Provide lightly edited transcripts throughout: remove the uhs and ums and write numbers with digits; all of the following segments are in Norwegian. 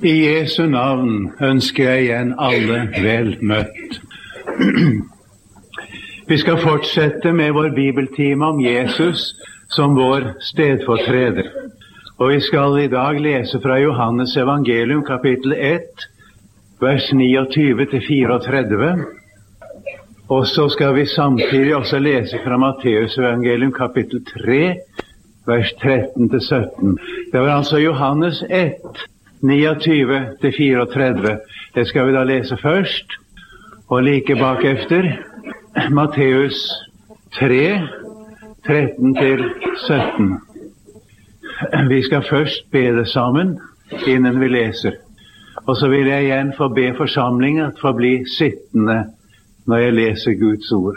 I Jesu navn ønsker jeg igjen alle vel møtt. Vi skal fortsette med vår bibeltime om Jesus som vår stedfortreder. Og vi skal i dag lese fra Johannes evangelium kapittel 1, vers 29-34. Og så skal vi samtidig også lese fra Matteus evangelium kapittel 3, vers 13-17. Det var altså Johannes 1, 29-34. Det skal vi da lese først, og like bakefter Matteus 3, 13-17. Vi skal først be det sammen innen vi leser. Og så vil jeg igjen få be forsamlingen at få bli sittende når jeg leser Guds ord.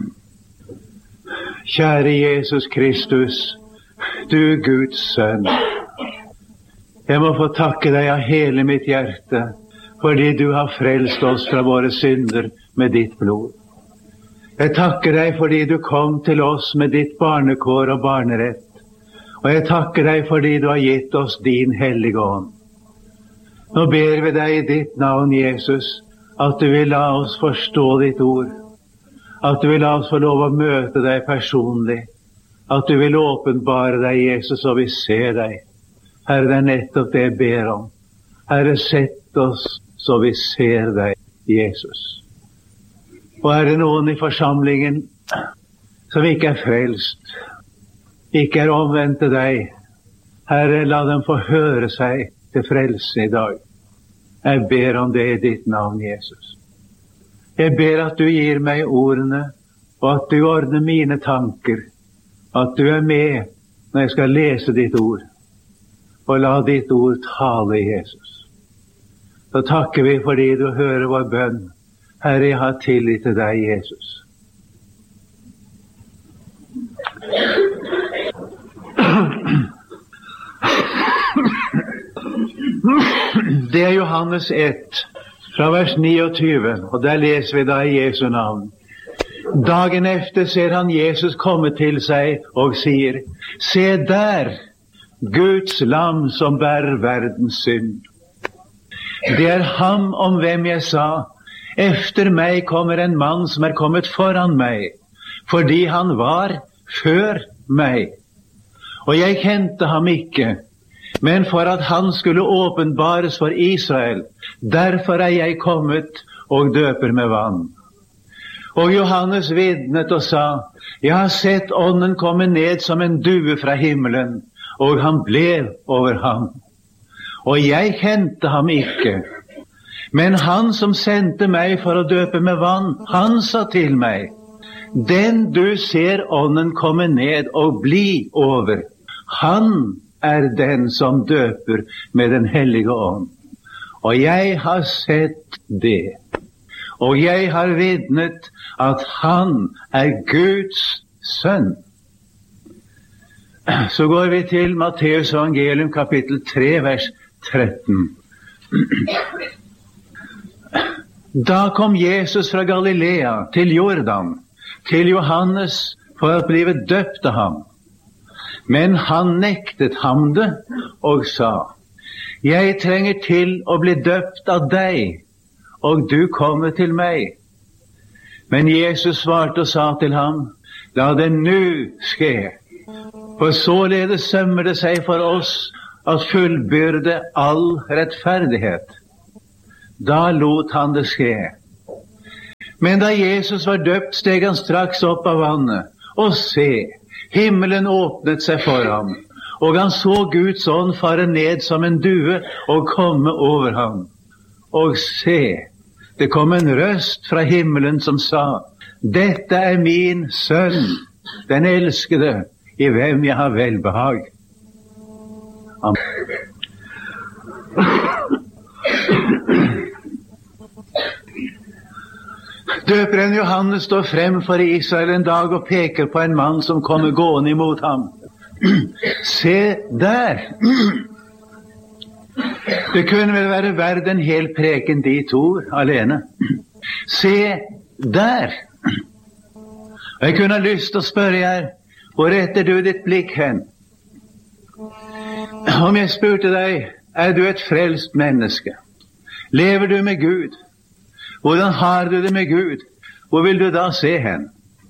Kjære Jesus Kristus, du Guds sønn. Jeg må få takke deg av hele mitt hjerte, fordi du har frelst oss fra våre synder med ditt blod. Jeg takker deg fordi du kom til oss med ditt barnekår og barnerett. Og jeg takker deg fordi du har gitt oss din hellige ånd. Nå ber vi deg i ditt navn, Jesus, at du vil la oss forstå ditt ord. At du vil la oss få lov å møte deg personlig. At du vil åpenbare deg, Jesus, og vi ser deg. Herre, det er nettopp det jeg ber om. Herre, sett oss så vi ser deg, Jesus. Og er det noen i forsamlingen som ikke er frelst, ikke er omvendt til deg, Herre, la dem få høre seg til frelse i dag. Jeg ber om det i ditt navn, Jesus. Jeg ber at du gir meg ordene, og at du ordner mine tanker, at du er med når jeg skal lese ditt ord, og la ditt ord tale, Jesus. Så takker vi fordi du hører vår bønn. Herre, jeg har tillit til deg, Jesus. Det er Johannes 1, fra vers 29, og der leser vi da i Jesu navn. Dagen efter ser han Jesus komme til seg og sier, se der, Guds lam som bærer verdens synd. Det er ham om hvem jeg sa, efter meg kommer en mann som er kommet foran meg, fordi han var før meg. Og jeg kjente ham ikke, men for at han skulle åpenbares for Israel, derfor er jeg kommet og døper med vann. Og Johannes vitnet og sa, jeg har sett ånden komme ned som en due fra himmelen, og han ble over ham. Og jeg kjente ham ikke, men han som sendte meg for å døpe med vann, han sa til meg, den du ser ånden komme ned og bli over, han er den som døper med den hellige ånd. Og jeg har sett det, og jeg har vitnet at han er Guds sønn. Så går vi til Matteus evangelium kapittel 3, vers 13. Da kom Jesus fra Galilea til Jordan, til Johannes for å bli døpt av ham. Men han nektet ham det og sa, jeg trenger til å bli døpt av deg, og du kommer til meg. Men Jesus svarte og sa til ham, la det nå skje, for således sømmer det seg for oss at fullbyrde all rettferdighet. Da lot han det skje. Men da Jesus var døpt, steg han straks opp av vannet, og se, himmelen åpnet seg for ham, og han så Guds ånd fare ned som en due og komme over ham. Og se, det kom en røst fra himmelen som sa, dette er min sønn, den elskede, i hvem jeg har velbehag. Amen. Døperen Johannes står frem for Israel en dag og peker på en mann som kommer gående imot ham. Se der! Det kunne vel være verdt en hel preken de to alene. Se der! Og jeg kunne ha lyst til å spørre her, hvor retter du ditt blikk hen? Om jeg spurte deg, Er du et frelst menneske? Lever du med Gud? Hvordan har du det med Gud? Hvor vil du da se hen?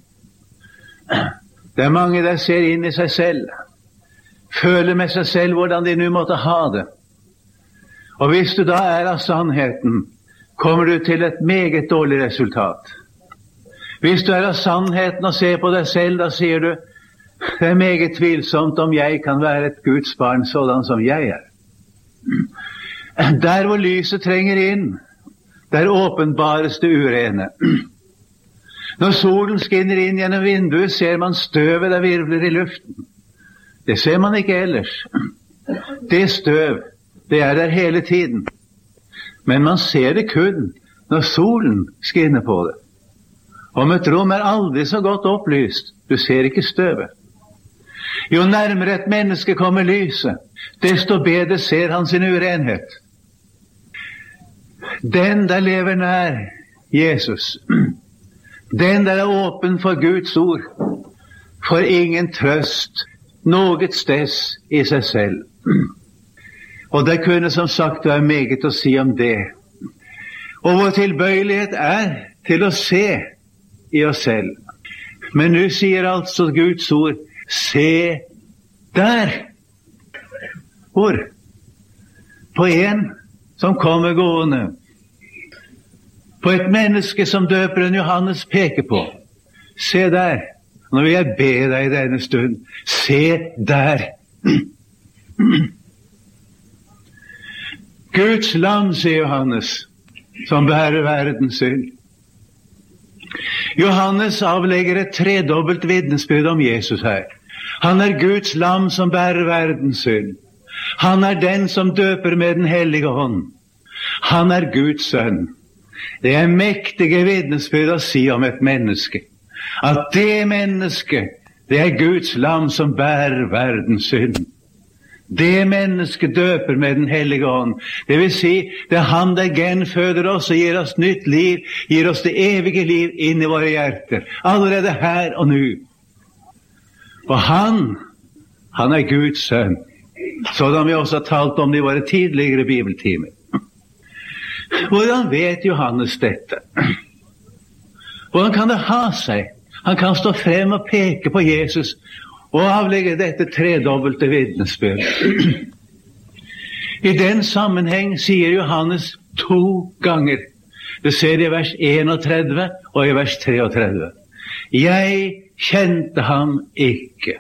Det er mange der ser inn i seg selv, føler med seg selv hvordan de nå måtte ha det. Og hvis du da er av sannheten, kommer du til et meget dårlig resultat. Hvis du er av sannheten og ser på deg selv, da sier du, det er meget tvilsomt om jeg kan være et Guds barn sådan som jeg er. Der hvor lyset trenger inn, der åpenbares det urene. Når solen skinner inn gjennom vinduet, ser man støvet der virvler i luften. Det ser man ikke ellers. Det støv, det er der hele tiden. Men man ser det kun når solen skinner på det. Om et rom er aldri så godt opplyst, du ser ikke støvet. Jo nærmere et menneske kommer lyset, desto bedre ser han sin urenhet. Den der lever nær Jesus, den der er åpen for Guds ord, får ingen trøst noget steds i seg selv. Og det kunne som sagt være meget å si om det. Og vår tilbøyelighet er til å se i oss selv. Men nå sier altså Guds ord, se der. Hvor? På en som kommer gående. På et menneske som døperen Johannes peker på. Se der. Nå vil jeg be deg i denne stund. Se der. Guds lam, sier Johannes, som bærer verdens synd. Johannes avlegger et tredobbelt vitnesbyrd om Jesus her. Han er Guds lam som bærer verdens synd. Han er den som døper med den hellige ånd. Han er Guds sønn. Det er mektige vitnesbyrd å si om et menneske. At det mennesket, det er Guds lam som bærer verdens synd. Det mennesket døper med den hellige ånd. Det vil si, det er han der genføder oss og gir oss nytt liv, gir oss det evige liv inn i våre hjerter. Allerede her og nå. Og han er Guds sønn. Sådan vi også har talt om det i våre tidligere bibeltimer. Hvordan vet Johannes dette? Hvordan kan det ha seg? Han kan stå frem og peke på Jesus og avlegge dette tredobbelte vitnesbyrd. I den sammenheng sier Johannes 2 ganger. Du ser det i vers 31 og i vers 33. Jeg kjente ham ikke.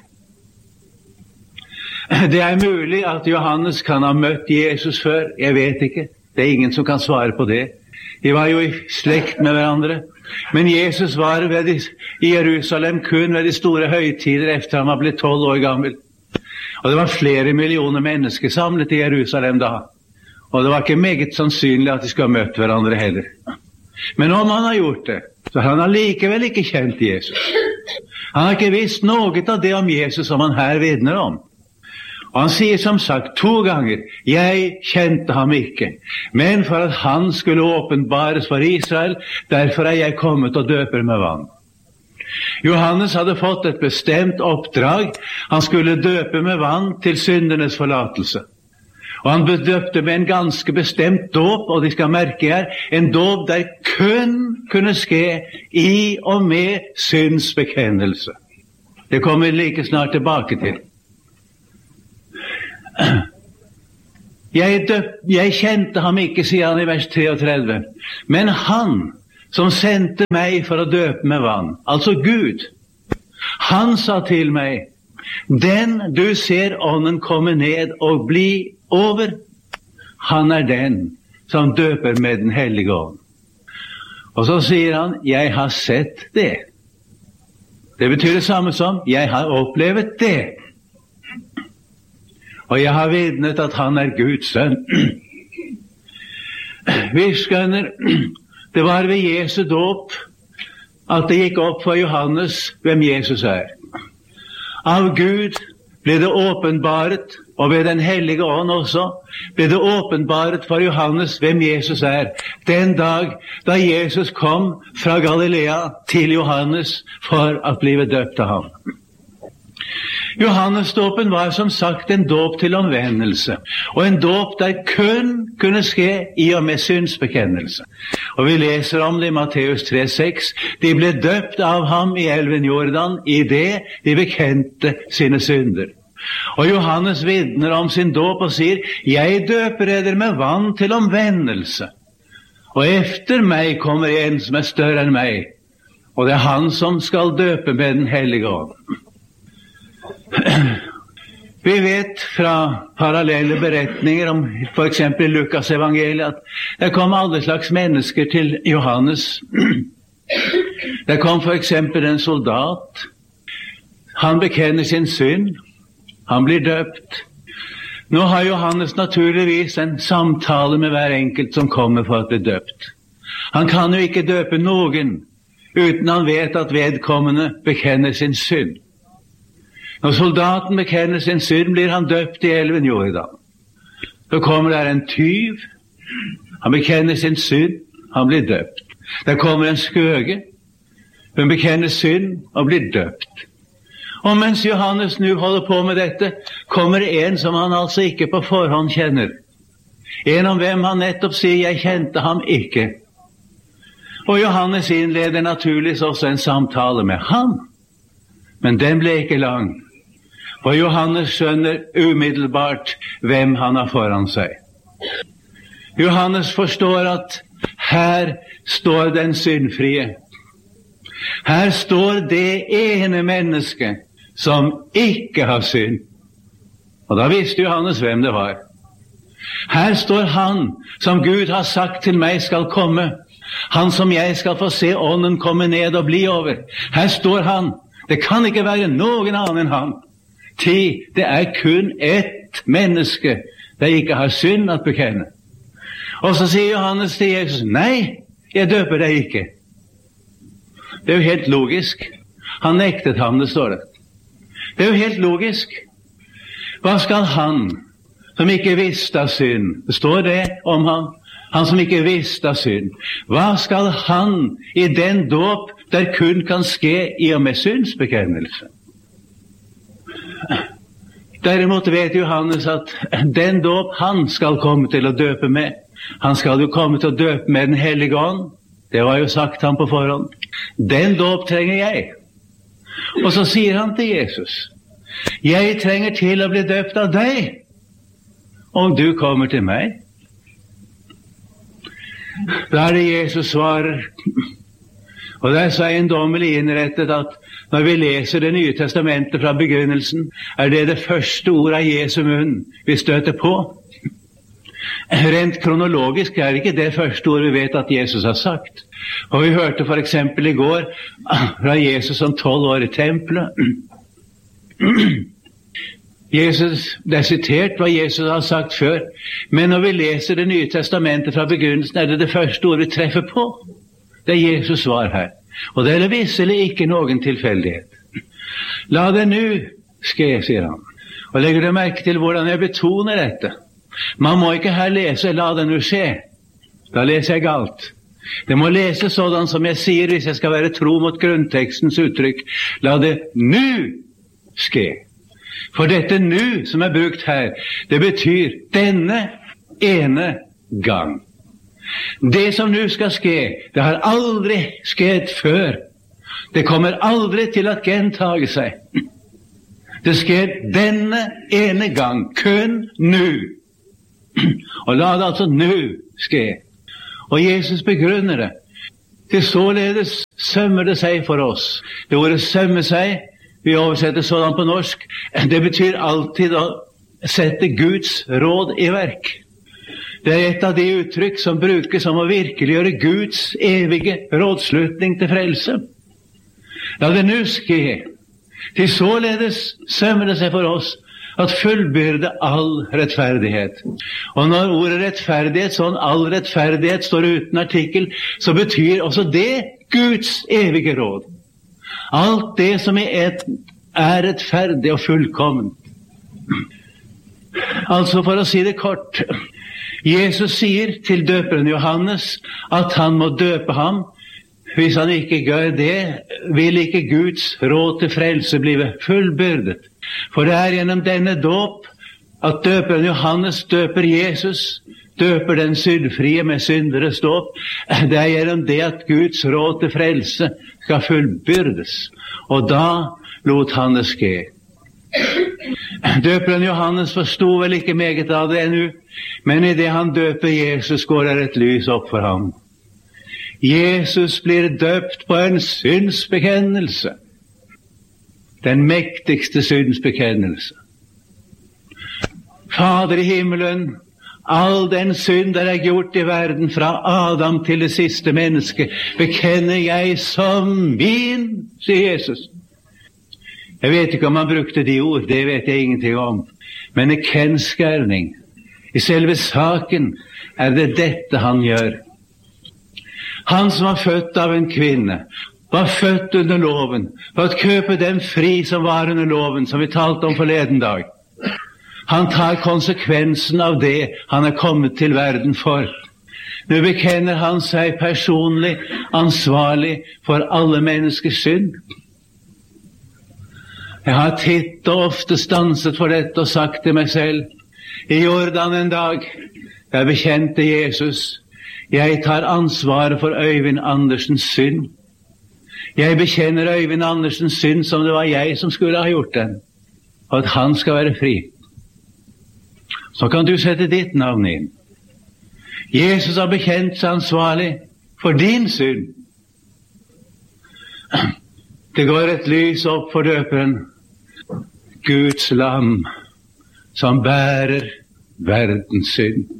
Det er mulig at Johannes kan ha møtt Jesus før. Jeg vet ikke. Det er ingen som kan svare på det. De var jo i slekt med hverandre. Men Jesus var i Jerusalem kun ved de store høytider efter han var blitt 12 år gammel. Og det var flere millioner mennesker samlet i Jerusalem da. Og det var ikke meget sannsynlig at de skulle ha møtt hverandre heller. Men om han har gjort det, så har han allikevel ikke kjent Jesus. Han har ikke visst noe av det om Jesus som han her vitner om. Og han sier som sagt 2 ganger, jeg kjente ham ikke, men for at han skulle åpenbares for Israel, derfor er jeg kommet og døper med vann. Johannes hadde fått et bestemt oppdrag, han skulle døpe med vann til syndernes forlatelse. Og han døpte med en ganske bestemt dåp, og de skal merke her, en dåp der kun kunne skje i og med syndsbekjennelse. Det kommer vi like snart tilbake til. Jeg kjente ham ikke, sier han i vers 33, men han som sendte meg for å døpe med vann, altså Gud, han sa til meg, den du ser ånden komme ned og bli over, han er den som døper med den hellige ånd. Og så sier han, jeg har sett det. Det betyr det samme som, jeg har opplevd det. Og jeg har vitnet at han er Guds sønn. Vi skjønner, det var ved Jesu dåp at det gikk opp for Johannes hvem Jesus er. Av Gud ble det åpenbaret, og ved den hellige ånd også, ble det åpenbaret for Johannes hvem Jesus er. Den dag da Jesus kom fra Galilea til Johannes for å bli døpt av ham. Johannesdåpen var som sagt en dåp til omvendelse, og en dåp der kun kunne skje i og med synsbekjennelse. Og vi leser om det i Matteus 3,6. De ble døpt av ham i elven Jordan i det de bekjente sine synder. Og Johannes vitner om sin dåp og sier, jeg døper eder med vann til omvendelse. Og efter meg kommer en som er større enn meg, og det er han som skal døpe med den hellige ånd. Vi vet fra parallelle beretninger om for eksempel Lukas evangeliet at det kom alle slags mennesker til Johannes. Det kom for eksempel en soldat. Han bekjenner sin synd. Han blir døpt. Nå har Johannes naturligvis en samtale med hver enkelt som kommer for å bli døpt. Han kan jo ikke døpe noen uten han vet at vedkommende bekjenner sin synd. Når soldaten bekjenner sin synd, blir han døpt i elven Jordan. Så kommer der en tyv, han bekjenner sin synd, han blir døpt. Der kommer en skøge, hun bekjenner synd og blir døpt. Og mens Johannes nå holder på med dette, kommer en som han altså ikke på forhånd kjenner. En om hvem han nettopp sier, jeg kjente ham ikke. Og Johannes innleder naturligvis også en samtale med ham. Men den ble ikke lang. Og Johannes skjønner umiddelbart hvem han har foran seg. Johannes forstår at her står den syndfrie. Her står det ene mennesket som ikke har synd. Og da visste Johannes hvem det var. Her står han som Gud har sagt til meg skal komme. Han som jeg skal få se ånden komme ned og bli over. Her står han. Det kan ikke være noen annen enn han. Det er kun ett menneske det ikke har synd at bekjenne. Og så sier Johannes til Jesus, nei, jeg døper deg ikke. Det er jo helt logisk. Han nektet ham, det står det. Det er jo helt logisk. Hva skal han som ikke visste av synd? Det står det om ham. Han som ikke visste av synd. Hva skal han i den dåp der kun kan skje i og med synsbekjennelse? Derimot vet Johannes at den dåp han skal komme til å døpe med, han skal jo komme til å døpe med den hellige ånd. Det var jo sagt ham på forhånd. Den dåp trenger jeg. Og så sier han til Jesus, jeg trenger til å bli døpt av deg, og du kommer til meg. Da er det Jesus svarer, og det er så eiendommelig innrettet at når vi leser Det nye testamentet fra begynnelsen, er det første ordet av Jesu munn vi støter på. Rent kronologisk er det ikke det første ordet vi vet at Jesus har sagt. Og vi hørte for eksempel i går fra Jesus som 12 år i tempelet. Det er sitert hva Jesus har sagt før, men når vi leser Det nye testamentet fra begynnelsen, er det første ordet vi treffer på. Det er Jesus svar her. Og det er visselig ikke noen tilfeldighet. La det nå skje, sier han. Og legger du merke til hvordan jeg betoner dette? Man må ikke her lese la det nå skje. Da leser jeg galt. Det må leses sådan som jeg sier hvis jeg skal være tro mot grunntekstens uttrykk. La det nå skje. For dette nå som er brukt her, det betyr denne ene gang. Det som nå skal skje, det har aldri skjedd før. Det kommer aldri til å gjentage seg. Det skjer denne ene gang, kun nå. Og la det altså nå skje. Og Jesus begrunner det. Til således sømmer det seg for oss. Det ordet sømme seg, vi oversetter sådan på norsk, det betyr alltid å sette Guds råd i verk. Det er et av de uttrykk som brukes om å virkeliggjøre Guds evige rådslutning til frelse. La det nå skje. Til således sømmer det seg for oss at fullbyrde all rettferdighet. Og når ordet rettferdighet, sånn all rettferdighet, står uten artikkel, så betyr også det Guds evige råd. Alt det som er rettferdig og fullkommen. Altså, for å si det kort, Jesus sier til døperen Johannes at han må døpe ham Hvis han ikke gjør det, vil ikke Guds råd til frelse blive fullbyrdet. For det er gjennom denne dåp at døperen Johannes døper Jesus, døper den syndfrie med synderes dåp. Det er gjennom det at Guds råd til frelse skal fullbyrdes. Og da lot han det ske. Døperen Johannes forstod vel ikke meget av det ennå, men i det han døper Jesus, går det et lys opp for ham. Jesus blir døpt på en syndsbekjennelse. Den mektigste syndsbekjennelse. Fader i himmelen, all den synd der er gjort i verden fra Adam til det siste menneske, bekjenner jeg som min, sier Jesus. Jeg vet ikke om han brukte de ord, det vet jeg ingenting om. Men i kjensgjerning, i selve saken, er det dette han gjør. Han som var født av en kvinne, var født under loven, for å kjøpe dem fri som var under loven, som vi talte om forleden dag. Han tar konsekvensen av det han er kommet til verden for. Nå bekjenner han seg personlig ansvarlig for alle menneskers synd. Jeg har titt og ofte stanset for dette og sagt til meg selv, i Jordan en dag, jeg bekjente Jesus, jeg tar ansvaret for Øyvind Andersens synd. Jeg bekjenner Øyvind Andersens synd som det var jeg som skulle ha gjort den, og at han skal være fri. Så kan du sette ditt navn inn. Jesus har bekjent seg ansvarlig for din synd. Det går et lys opp for døperen, Guds lam, som bærer verdens synd.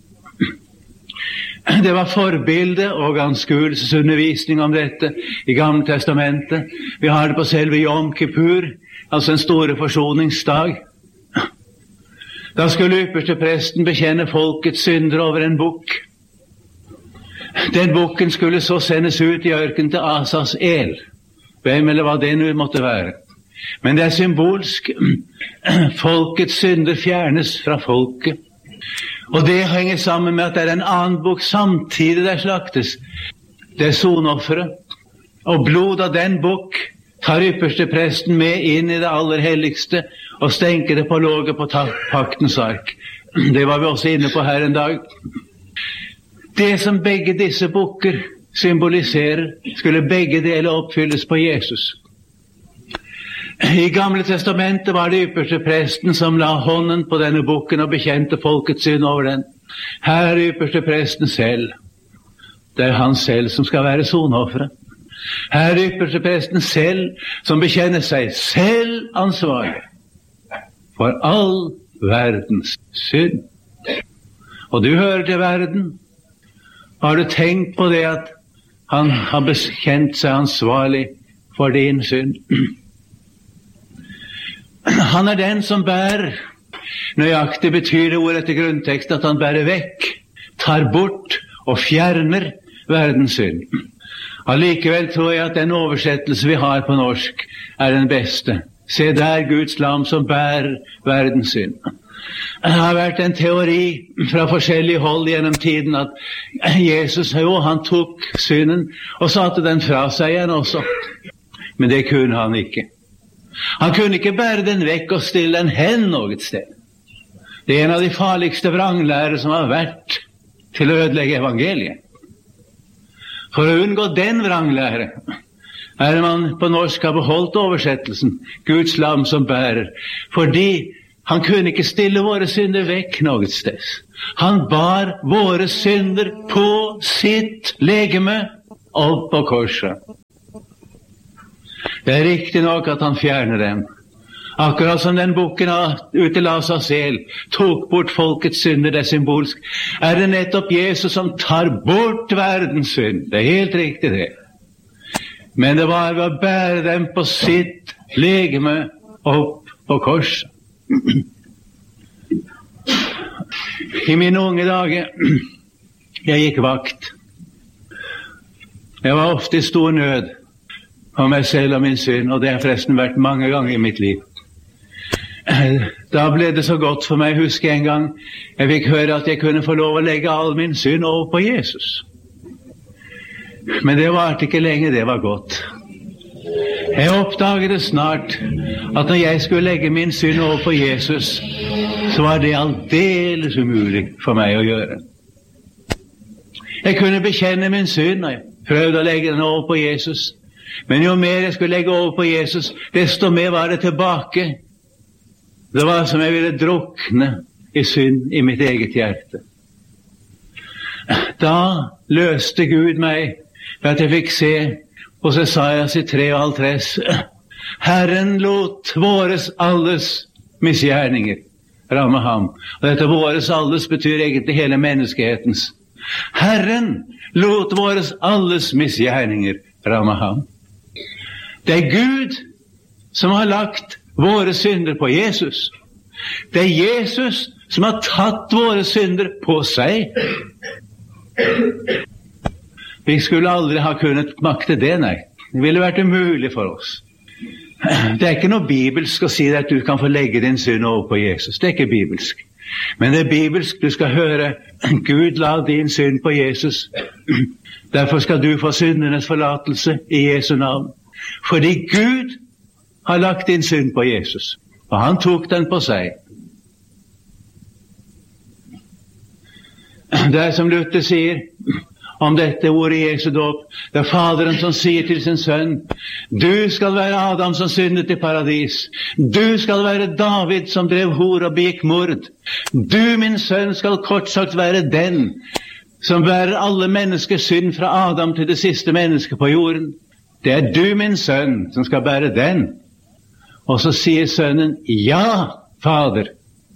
Det var forbilde og anskuelsesundervisning om dette i Gamle Testamentet. Vi har det på selve Yom Kippur, altså en store forsoningsdag. Da skulle ypperstepresten bekjenne folkets synder over en bukk. Den bukken skulle så sendes ut i ørkenen til Asas el, hvem eller hva det nå måtte være. Men det er symbolsk. Folkets synder fjernes fra folket. Og det henger sammen med at det er en annen bukk samtidig der slaktes. Det er sonofferet. Og blod av den bukk tar ypperstepresten med inn i det aller helligste og stenker det på låget på paktens ark. Det var vi også inne på her en dag. Det som begge disse bukker symboliserer, skulle begge deler oppfylles på Jesus. I Gamle Testamentet var det ypperstepresten som la hånden på denne bukken og bekjente folkets synd over den. Her er ypperstepresten selv. Det er han selv som skal være sonofferet. Her er ypperstepresten selv som bekjenner seg selv ansvarlig for all verdens synd. Og du hører til verden. Har du tenkt på det at han har bekjent seg ansvarlig for din synd? Han er den som bærer. Nøyaktig betyr det ordet etter grunntekst at han bærer vekk, tar bort og fjerner verdens synd. Allikevel tror jeg at den oversettelse vi har på norsk er den beste. Se der Guds lam som bærer verdens synd. Det har vært en teori fra forskjellige hold gjennom tiden at Jesus han tok synden og satte den fra seg igjen også. Men det kunne han ikke. Han kunne ikke bære den vekk og stille den hen noe sted. Det er en av de farligste vranglærer som har vært til å ødelegge evangeliet. For å unngå den vranglære er man på norsk har beholdt oversettelsen Guds lam som bærer, fordi han kunne ikke stille våre synder vekk noe sted. Han bar våre synder på sitt legeme opp på korset. Det er riktig nok at han fjerner dem. Akkurat som den bukken ute la seg selv, tok bort folkets synder, det er symbolsk, er det nettopp Jesus som tar bort verdens synd. Det er helt riktig det. Men det var ved å bære dem på sitt legeme opp på korset. I mine unge dager, jeg gikk vakt. Jeg var ofte i stor nød for meg selv og min synd, og det har forresten vært mange ganger i mitt liv. Da ble det så godt for meg, husker jeg en gang, jeg fikk høre at jeg kunne få lov å legge all min synd over på Jesus. Men det varte ikke lenge, det var godt. Jeg oppdaget det snart, at når jeg skulle legge min synd over på Jesus, så var det aldeles umulig for meg å gjøre. Jeg kunne bekjenne min synd, og jeg prøvde å legge den over på Jesus. Men jo mer jeg skulle legge over på Jesus, desto mer var det tilbake. Det var som jeg ville drukne i synd i mitt eget hjerte. Da løste Gud meg ved at jeg fikk se hos Esaias i 53. Herren lot våres alles misgjerninger ramme ham. Og dette våres alles betyr egentlig hele menneskehetens. Herren lot våres alles misgjerninger ramme ham. Det er Gud som har lagt våre synder på Jesus. Det er Jesus som har tatt våre synder på seg. Vi skulle aldri ha kunnet makte det, nei. Det ville vært umulig for oss. Det er ikke noe bibelsk å si at du kan få legge din synd over på Jesus. Det er ikke bibelsk. Men det er bibelsk. Du skal høre Gud la din synd på Jesus. Derfor skal du få syndenes forlatelse i Jesu navn. Fordi Gud har lagt din synd på Jesus, og han tok den på seg. Det er som Luther sier om dette ordet Jesu dåp. Det er Faderen som sier til sin sønn: du skal være Adam som syndet i paradis. Du skal være David som drev hor og begikk mord. Du, min sønn, skal kort sagt være den som bærer alle menneskers synd fra Adam til det siste mennesket på jorden. Det er du, min sønn, som skal bære den. Og så sier sønnen: ja, Fader.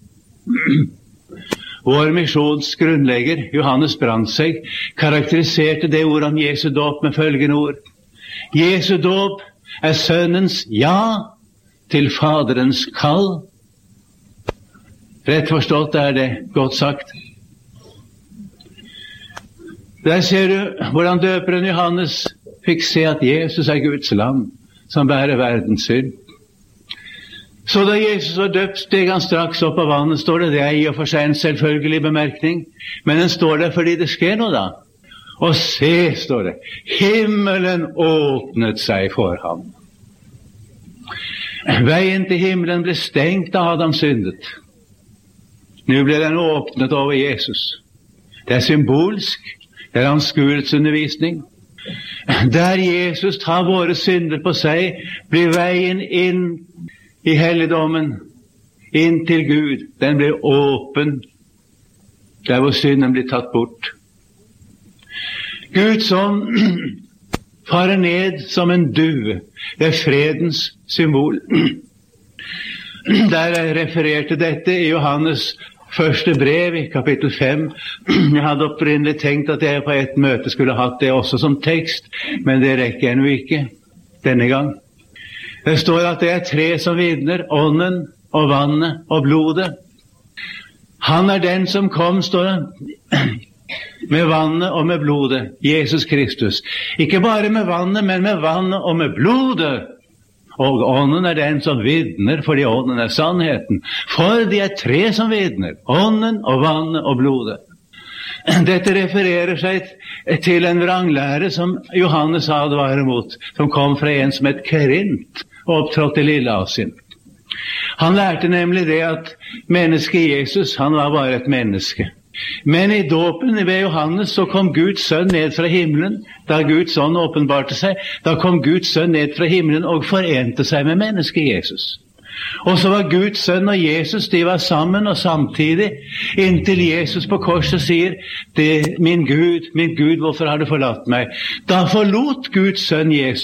Vår misjons grunnlegger, Johannes Brandtzæg, karakteriserte det ordet om Jesu dåp med følgende ord: Jesu dåp er sønnens ja til Faderens kall. Rett forstått er det godt sagt. Der ser du hvordan døperen Johannes fikk se at Jesus er Guds lam som bærer verdens synd. Så da Jesus var døpt, steg han straks opp av vannet, står det. Det er i og for seg en selvfølgelig bemerkning, men den står der fordi det skjer noe da. Og se, står det, himmelen åpnet seg for ham. Veien til himmelen ble stengt da Adam syndet. Nå ble den åpnet over Jesus. Det er symbolsk, det er anskuelses undervisning. Der Jesus tar våre synder på seg, blir veien inn i helligdommen, inn til Gud. Den blir åpen, der hvor synden blir tatt bort. Guds ånd farer ned som en due. Det er fredens symbol. Der jeg refererte dette i Johannes første brev i kapittel 5. Jeg hadde opprinnelig tenkt at jeg på et møte skulle hatt det også som tekst, men det rekker jeg nå ikke denne gang. Det står at det er tre som vitner: ånden og vannet og blodet. Han er den som kom, står det, med vannet og med blodet, Jesus Kristus. Ikke bare med vannet, men med vannet og med blodet. Og ånden er den som vitner, fordi ånden er sannheten. For de er tre som vitner: ånden og vannet og blodet. Dette refererer seg til en vranglære som Johannes advarer mot, som kom fra en som het Kerint, og opptrådte i Lilleasien. Han lærte nemlig det at mennesket Jesus, han var bare et menneske. Men i dåpen ved Johannes så kom Guds sønn ned fra himmelen. Da Guds ånd åpenbarte seg, da kom Guds sønn ned fra himmelen og forente seg med mennesket Jesus. Og så var Guds sønn og Jesus, de var sammen og samtidig, inntil Jesus på korset sier: min Gud, hvorfor har du forlatt meg? Da forlot Guds sønn Jesus